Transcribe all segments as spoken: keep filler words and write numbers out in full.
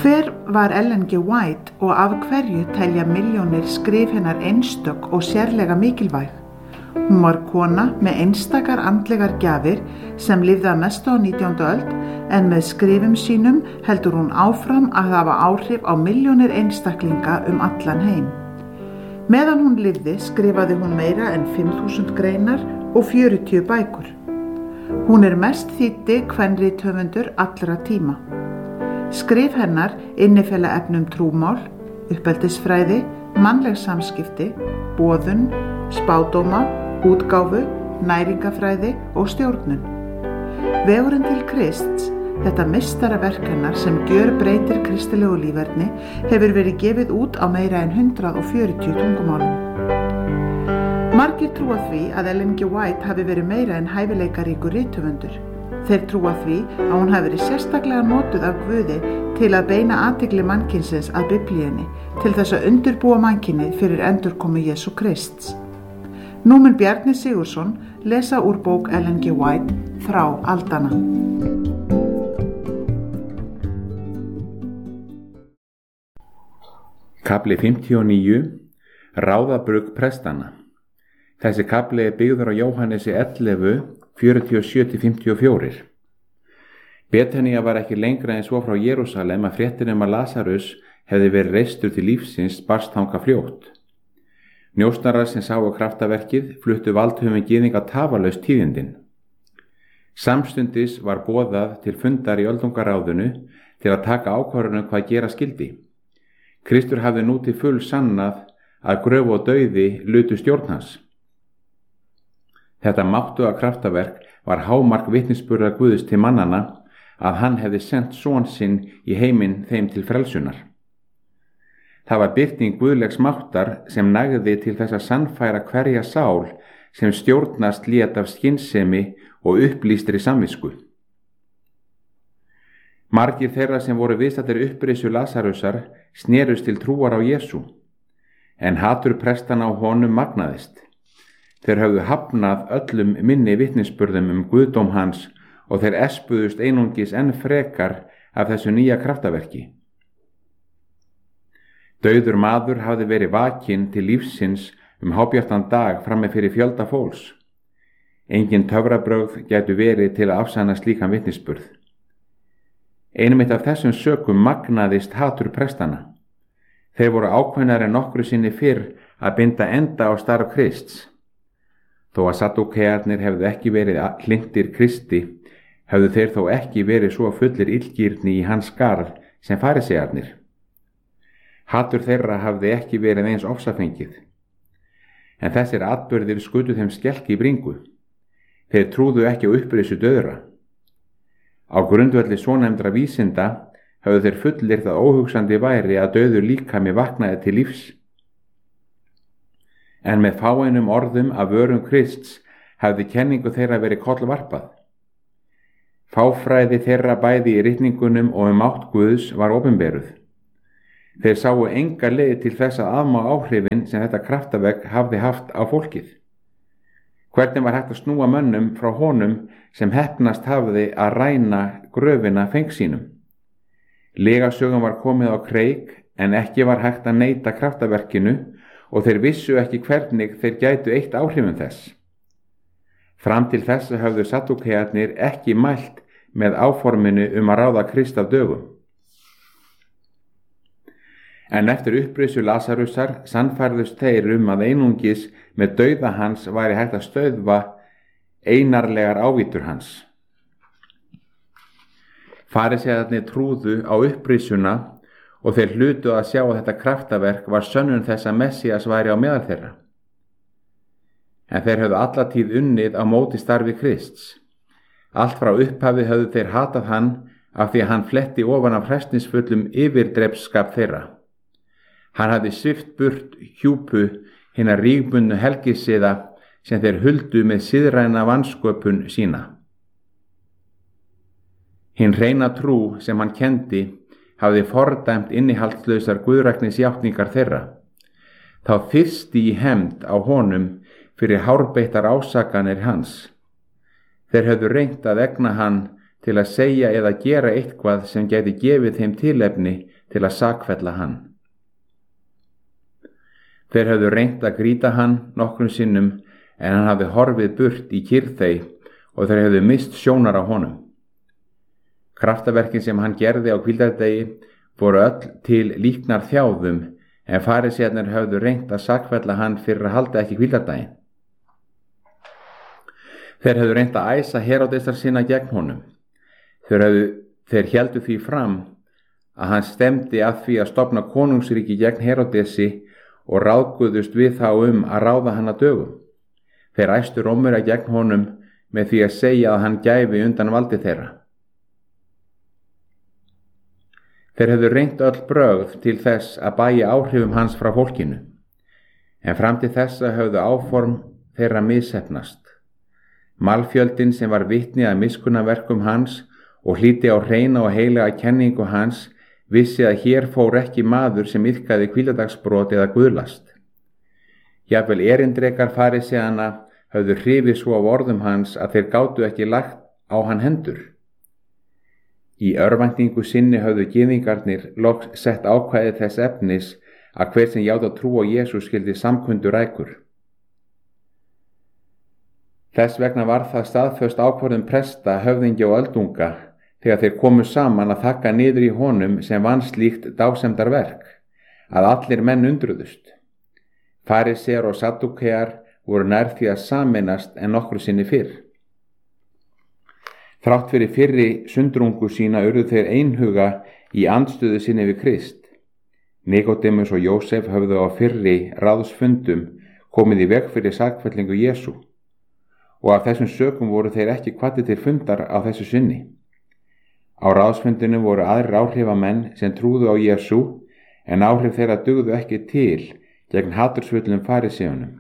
Hver var Ellen G. White og af hverju telja milljónir skrif hennar einstök og sérlega mikilvæg? Hún var kona með einstakar andlegar gjafir sem lifði að mestu á nítjándu öld, en með skrifum sínum heldur hún áfram að hafa áhrif á milljónir einstaklinga um allan heim. Meðan hún lifði skrifaði hún meira en fimm þúsund greinar og fjörutíu bækur. Hún er mest þýddi kvenrithöfundur allra tíma. Skrif hennar innifela efnum trúmál, uppeldisfræði, mannleg samskipti, boðun, spádóma, útgáfu, næringafræði og stjórnun. Vegurinn til Krists, þetta meistaraverk hennar sem gjörbreytir kristilegu líferni, hefur verið gefið út á meira en hundrað og fjörutíu tungumálum. Margir trúa því að Ellen G. White hafi verið meira en hæfileikaríkur rithöfundur. Þeir trúa því að hún hafi verið sérstaklega notuð af Guði til að beina athygli mannkynsins að Biblíunni, til þess að undirbúa mannkynið fyrir endurkomu Jesú Krists. Nú mun Bjarni Sigurðsson lesa úr bók Ellen G. White, Þrá aldanna. Kafli fimmtíu og níu. Ráðabrugg prestanna. Þessi kafli er byggður á Jóhannesi ellefu, fjörutíu og sjö til fimmtíu og fjögur. Betanía var ekki lengra en svo frá Jerúsalem að fréttin um að Lasarus hefði verið reistur til lífsins barst þangað fljótt. Njósnarar sem sáu kraftaverkið fluttu valdhöfum gyðinga tafarlaust tíðindin. Samstundis var boðað til fundar í öldungaráðinu til að taka ákvörðun hvað gera skyldi. Kristur hafði nú til full sannað að gröf og dauði lutu stjórn hans. Þetta máttuga kraftaverk var hámark vitnisburðar Guðs til mannana að hann hefði sendt son sinn í heiminn þeim til frelsunar. Það var birting guðlegs máttar sem nægði til þess að sannfæra hverja sál sem stjórnast lét af skynsemi og upplýstri samvisku. Margir þeirra sem voru viðstaddir upprisu Lasarusar snerust til trúar á Jesú, en hatur prestanna á honum magnaðist. Þeir höfðu hafnað öllum minni vitnisburðum um guðdóm hans og þeir espuðust einungis enn frekar af þessu nýja kraftaverki. Dauður maður hafði verið vakinn til lífsins um hábjartan dag frammi fyrir fjölda fólks. Engin töfrabrögð gætu verið til að afsanna slíkan vitnisburð. Einum eitt af þessum sökum magnaðist hatur prestanna. Þeir voru ákveðnari en nokkru sinni fyrr að binda enda á starf Krists. Þó að Sadúkearnir hefðu ekki verið hlynntir Kristi, hefðu þeir þó ekki verið svo fullir illgirni í hans garð sem farisearnir. Hatur þeirra hafði ekki verið eins ofsafengið. En þessir atburðir skutu þeim skelk í bringu. Þeir trúðu ekki á upprisu dauðra. Á grundvelli svonefndra vísinda höfðu þeir fullir það óhugsandi væri að dauður líkami vaknaði til lífs. En með fáeinum orðum af vörum Krists hafði kenningu þeirra verið kollvarpað. Fáfræði þeirra bæði í ritningunum og um mátt Guðs var opinberuð. Þeir sáu enga leið til þess að afmá áhrifin sem þetta kraftaverk hafði haft á fólkið. Hvernig var hægt að snúa mönnum frá honum sem heppnast hafði að ræna gröfina feng sínum? Legasögum var komið á kreik en ekki var hægt að neita kraftaverkinu og þeir vissu ekki hvernig þeir gætu eitt áhrifum þess. Fram til þess höfðu Sadúkearnir ekki mælt með áforminu um að ráða Krist af dögum. En eftir upprisu Lasarusar sannfærðust þeir um að einungis með dauða hans væri hægt að stöðva einarlegar ávítur hans. Farisearnir trúðu á upprisuna og þeir hlutu að sjá að þetta kraftaverk var sönnun þess að Messías væri á meðal þeirra. En þeir höfðu alla tíð unnið á móti starfi Krists. Allt frá upphafi höfðu þeir hatað hann af því að hann fletti ofan af hræsnisfullum yfirdrepsskap þeirra. Hann hafði svipt burt hjúpu hinna rígbundnu helgisiða sem þeir huldu með siðræna vansköpun sína. Hinn hreina trú sem hann kendi hafði fordæmt innihaldslausar guðræknisjátningar þeirra. Þá þyrsti í hefnd á honum fyrir hárbeittar ásakanir hans. Þeir höfðu reynt að egna hann til að segja eða gera eitthvað sem gæti gefið þeim tilefni til að sakfella hann. Þeir höfðu reynt að grýta hann nokkrum sinnum en hann hafði horfið burt í kyrrþey og þeir höfðu mist sjónar á honum. Kraftaverkin sem hann gerði á hvíldardegi voru öll til líknar þjáðum en farisæarnir höfðu reynt að sakfella hann fyrir að halda ekki hvíldardaginn. Þeir höfðu reynt að æsa Heródesar sína gegn honum. Þeir, höfðu, þeir héldu því fram að hann stemdi að því að stofna konungsríki gegn Heródesi og ráðguðust við þá um að ráða hann að dögum. Þeir æstu Rómverja gegn honum með því að segja að hann gæfi undan valdi þeirra. Þeir hefðu reynt öll brögð til þess að bæja áhrifum hans frá fólkinu, en fram til þessa höfðu áform þeirra misheppnast. Malfjöldin sem var vitni að miskunnaverkum hans og hlíti á hreina og heilaga kenningu hans vissi að hér fór ekki maður sem iðkaði hvíladagsbrot eða guðlast. Jafnvel erindrekar farisæana höfðu hrifið svo af orðum hans að þeir gátu ekki lagt á hann hendur. Í örvæntingu sinni höfðu gyðingarnir loks sett ákvæði þess efnis að hver sem játa trú á Jesú skyldi samkundur rækur. Þess vegna var það staðföst ákvörðun presta, höfðingja og öldunga þegar þeir komu saman að þakka niður í honum sem vann slíkt dásemdarverk, að allir menn undruðust. Farisear og Saddúkear voru nær því að sameinast en nokkru sinni fyrr. Þrátt fyrir fyrri sundrungu sína urðu þeir einhuga í andstöðu sinni við Krist. Nikodémus og Jósef höfðu á fyrri ráðsfundum komið í veg fyrir sakfellingu Jesú og af þessum sökum voru þeir ekki hvattir til fundar á þessu sinni. Á ráðsfundinu voru aðrir áhrifamenn sem trúðu á Jesú en áhrif þeirra dugðu ekki til gegn hatursfullum fariseunum.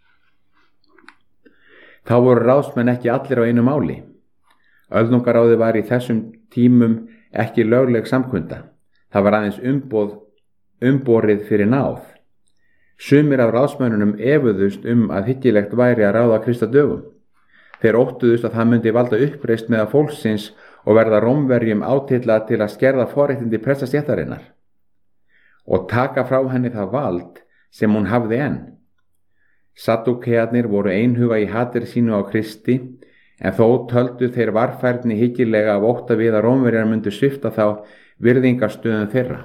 Þá voru ráðsmenn ekki allir á einu máli. Öldungaráði var í þessum tímum ekki lögleg samkunda. Það var aðeins umboð, umborið fyrir náð. Sumir af ráðsmönnunum efuðust um að hyggilegt væri að ráða Krist að dögum. Þeir óttuðust að það myndi valda uppreisn meðal fólksins og verða Rómverjum átillað til að skerða forréttindi prestastéttarinnar og taka frá henni það vald sem hún hafði enn. Saddúkearnir voru einhuga í hatri sínu á Kristi en þó töldu þeir varfærni hyggilega af ótta við að Rómverjar myndu svipta þá virðingarstöðum þeirra.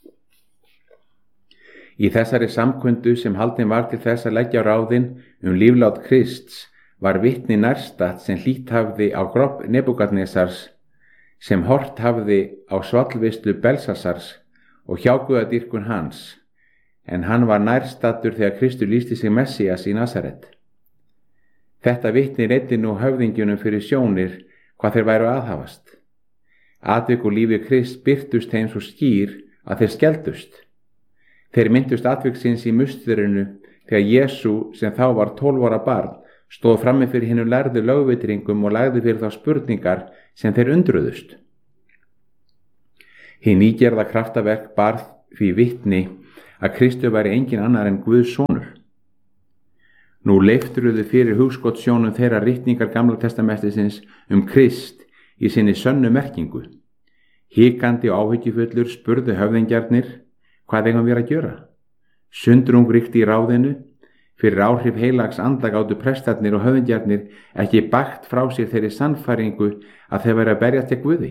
Í þessari samkundu sem haldin var til þess að leggja ráðin um líflát Krists var vitni nærstatt sem hlýtt hafði á grobb Nebúkadnesars, sem hort hafði á svallvislu Belsasars og hjáguðadýrkun hans, en hann var nærstattur þegar Kristur lýsti sig Messías í Nasaret. Þetta vitni reiddi nú höfðingjunum fyrir sjónir hvað þeir væru aðhafast. Atvik og lífi Krist birtust þeim svo skýr að þeir skeldust. Þeir myndust atviksins í musterinu þegar Jesú sem þá var tólf ára barn stóð frammi fyrir hinum lærðu lögvitringum og lagði fyrir þá spurningar sem þeir undruðust. Hið nýgerða kraftaverk bar því vitni að Kristur væri engin annar en Guðs sonur. Nú leifturuðu fyrir hugskotssjónum þeirra ritningar Gamla testamentisins um Krist í sinni sönnu merkingu. Hikandi og áhyggjufullur spurðu höfðingjarnir hvað eigum við að gjöra. Sundrung ríkti í ráðinu. Fyrir áhrif heilags anda gátu prestarnir og höfðingjarnir ekki bagt frá sér þeirri sannfæringu að þeir væru að berjast gegn Guði.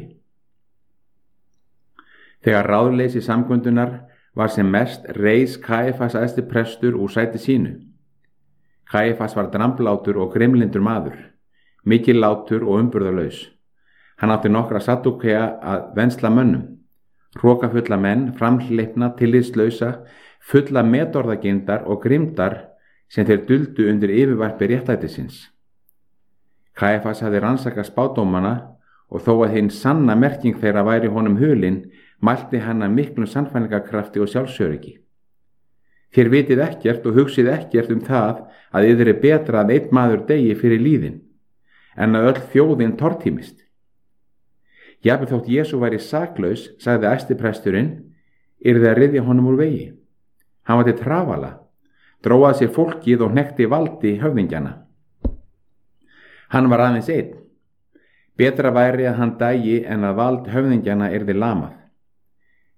Þegar ráðleysi samkundunar var sem mest reis Kæfas æðsti prestur úr sæti sínu. Kæfas var dramblátur og grimlindur maður, mikil látur og umburðarlaus. Hann átti nokkra Saddúkea að vensla mönnum, hrokafulla menn, framhleypna, tillitslausa, fulla metorðagindar og grimdar sem þeir duldu undir yfirvarpi réttlætisins. Kæfas hafði rannsakað spádómana og þó að hinn sanna merking þeirra væri honum hulin, mælti hann að miklum sannfæringarkrafti og sjálfsöryggi. Þér vitið ekkert og hugsið ekkert um það að yður er betra að einn maður degi fyrir líðin, en að öll þjóðin tortímist. Jafnvel þótt Jesú væri saklaus, sagði æstipresturinn, yrði að ryðja honum úr vegi. Hann var til trafala, dróað sér fólkið og hnekkti valdi höfðingjana. Hann var aðeins einn. Betra væri að hann dægi en að vald höfðingjana yrði lamað.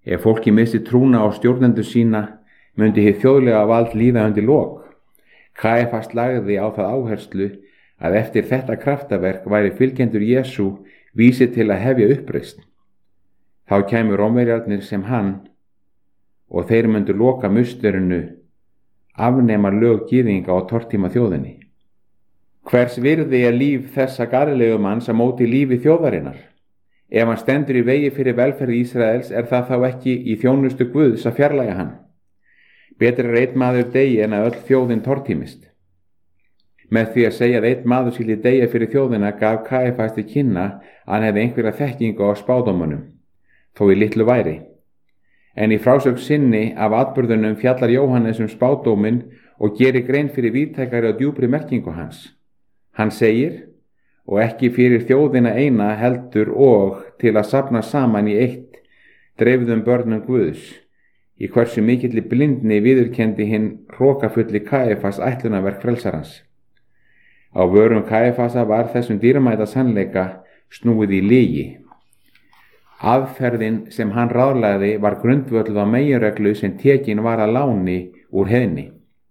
Ef fólki missi trúna á stjórnendur sína, myndi hið þjóðlega vald líða undir lok. Kaífas lagði á það áherslu að eftir þetta kraftaverk væri fylgjendur Jesú vísi til að hefja uppreisn. Þá kæmu Rómverjarnir sem hann og þeir myndu loka musturinu, afnema lög gyðinga og tortíma þjóðinni. Hvers virði er líf þessa Galileumanns á móti lífi þjóðarinnar? Ef hann stendur í vegi fyrir velferð Ísraels, er það þá ekki í þjónustu Guðs að fjarlægja hann? Betur er einn maður deyi en að öll þjóðin tortímist. Með því að segja að einn maður skyldi deyja fyrir þjóðina gaf Kaífas til kynna að hann hefði einhverja þekkingu á spádómunum, þó í litlu væri. En í frásögn sinni af atburðunum fjallar Jóhannes um spádóminn og gerir grein fyrir víðtækari og djúpri merkingu hans. Hann segir, og ekki fyrir þjóðina eina heldur og til að safna saman í eitt dreifðum börnum Guðs, í hversu mikilli blindni viðurkenndi hinn hrokafulli Kaífas ætlunarverk frelsarans. Á vörum Kaífasa var þessum dýrmæta sannleika snúið í lygi. Aðferðin sem hann ráðlagði var grundvölluð á meginreglu sem tekin var að láni úr heiðni.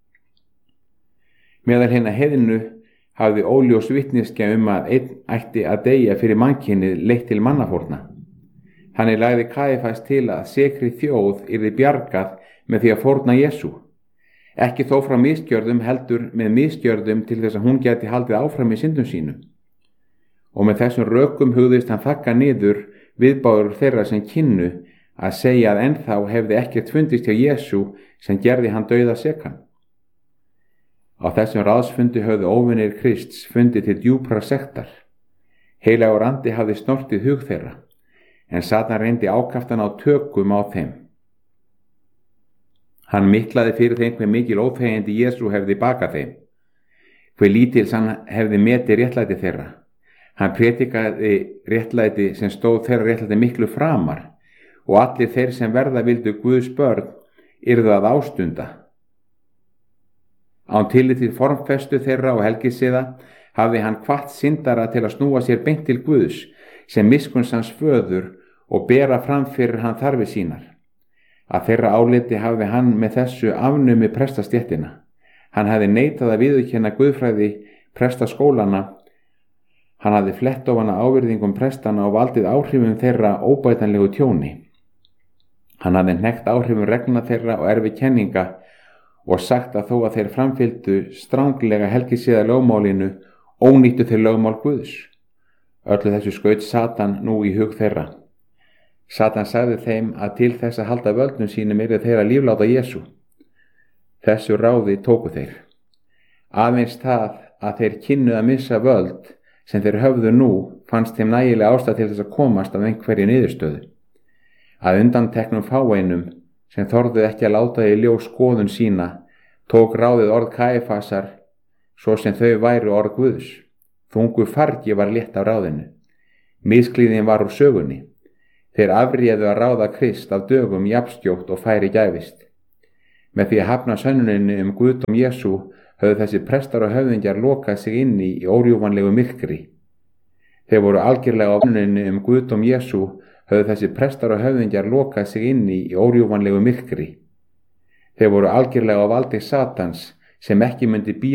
Meðal hinna heiðnu hafði óljós vitneskja um að einn ætti að deyja fyrir mannkynið leitt til mannafórna. Þannig lagði Kaífas til að sekri þjóð yrði bjargað með því að fórna Jesú. Ekki þó frá misgjörðum heldur með misgjörðum til þess að hún geti haldið áfram í syndum sínum. Og með þessum rökum hugðist hann þakka niður viðbáður þeirra sem kynnu að segja að ennþá hefði ekkert fundist hjá Jesú sem gerði hann dauða sekan. Á þessum ráðsfundi höfðu óvinir Krists fundið til djúpra sektar. Heilagur andi hafði snortið hug þeirra, en Satan reyndi ákaftan á tökum á þeim. Hann miklaði fyrir þeim hve mikil óþægindi Jesú hefði bakað þeim, hve lítils hann hefði metið réttlæti þeirra. Hann prétikaði réttlæti sem stóð þeirra réttlæti miklu framar, og allir þeir sem verða vildu Guðs börn yrðu að ástunda. Án tillit til formfestu þeirra og helgisiða hafði hann hvatt syndara til að snúa sér beint til Guðs sem miskunns hans föður og bera fram fyrir hann þarfir sínar. Að þeirra áliti hafði hann með þessu afnumi prestastéttina. Hann hafði neitað að viðurkenna guðfræði prestaskólana. Hann hafði flett ofan ávirðingum prestana og valdið áhrifum þeirra óbætanlegu tjóni. Hann hafði hnekkt áhrifum reglna þeirra og erfi kenninga og sagt að þó að þeir framfylgdu stranglega helgisiða lögmálinu ónýttu þeir lögmál Guðs. Öllu þessu skaut Satan nú í hug þeirra. Satan sagði þeim að til þess að halda völdum sínum yrði þeirra lífláta Jesú. Þessu ráði tóku þeir. Aðeins það að þeir kynnu að missa völd sem þeir höfðu nú fannst þeim nægilega ástæða til þess að komast af einhverju niðurstöðu. Að undanteknum fáeinum sem þorðu ekki að láta í ljós skoðun sína, tók ráðið orð Kaífasar, svo sem þau væru orð Guðs. Þungu fargi var létt af ráðinu. Misklíðin var úr sögunni. Þeir afréðu að ráða Krist af dögum jafnskjótt og færi gæfist. Með því að hafna sönnuninni um Guðdóm Jesú höfðu þessi prestar og höfðingjar lokað sig inni í órjúfanlegu myrkri. Þeir voru algjörlega á sönnuninni um Guðdóm Jesú höfðu þessi prestar og höfðingjar lokað sig inni í órjúfanlegu myrkri. Þeir voru algjörlega á valdi Satans sem ekki myndi bíða